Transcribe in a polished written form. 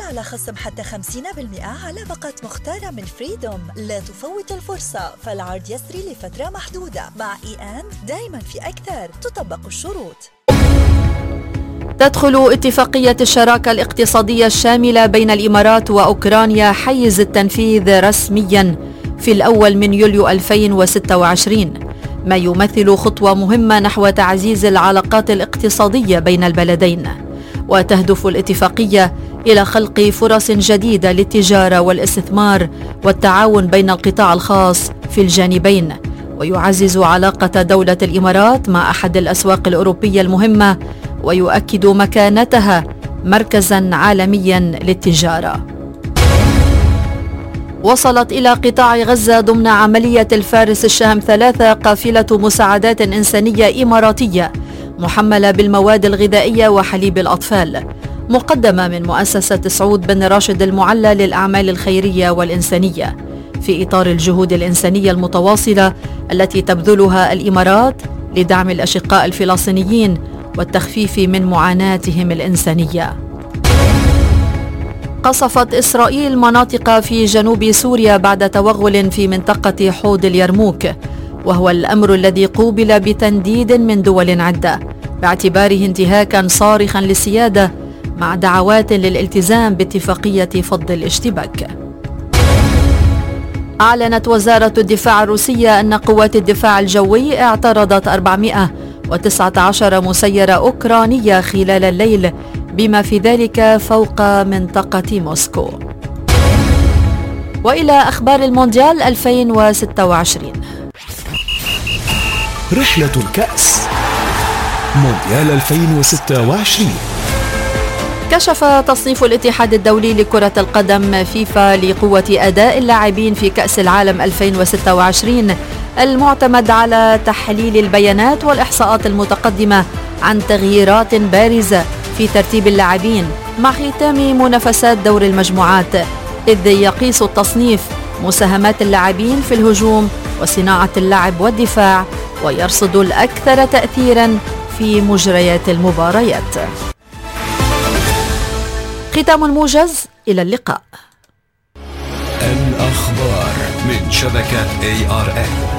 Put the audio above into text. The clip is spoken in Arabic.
على خصم حتى 50% على باقة مختارة من فريدوم. لا تفوت الفرصة، فالعرض يسري لفترة محدودة. مع دايما في أكثر. تطبق الشروط. تدخل اتفاقية الشراكة الاقتصادية الشاملة بين الإمارات وأوكرانيا حيز التنفيذ رسميا في الأول من يوليو 2026، ما يمثل خطوة مهمة نحو تعزيز العلاقات الاقتصادية بين البلدين. وتهدف الاتفاقية إلى خلق فرص جديدة للتجارة والاستثمار والتعاون بين القطاع الخاص في الجانبين، ويعزز علاقة دولة الإمارات مع أحد الأسواق الأوروبية المهمة، ويؤكد مكانتها مركزاً عالمياً للتجارة. وصلت إلى قطاع غزة ضمن عملية الفارس الشهم 3 قافلة مساعدات إنسانية إماراتية محملة بالمواد الغذائية وحليب الأطفال، مقدمة من مؤسسة سعود بن راشد المعلى للأعمال الخيرية والإنسانية، في إطار الجهود الإنسانية المتواصلة التي تبذلها الإمارات لدعم الأشقاء الفلسطينيين والتخفيف من معاناتهم الإنسانية. قصفت إسرائيل مناطق في جنوب سوريا بعد توغل في منطقة حوض اليرموك، وهو الأمر الذي قوبل بتنديد من دول عدة باعتباره انتهاكا صارخا للسيادة، مع دعوات للالتزام باتفاقية فض الاشتباك. أعلنت وزارة الدفاع الروسية أن قوات الدفاع الجوي اعترضت 419 مسيرة أوكرانية خلال الليل، بما في ذلك فوق منطقة موسكو. وإلى أخبار المونديال 2026. رحلة الكأس مونديال 2026. كشف تصنيف الاتحاد الدولي لكرة القدم فيفا لقوة أداء اللاعبين في كأس العالم 2026 المعتمد على تحليل البيانات والإحصاءات المتقدمة عن تغييرات بارزة في ترتيب اللاعبين مع ختام منافسات دور المجموعات، إذ يقيس التصنيف مساهمات اللاعبين في الهجوم وصناعة اللعب والدفاع، ويرصد الأكثر تأثيراً في مجريات المباريات. ختام موجز، إلى اللقاء. الأخبار من شبكة ARN.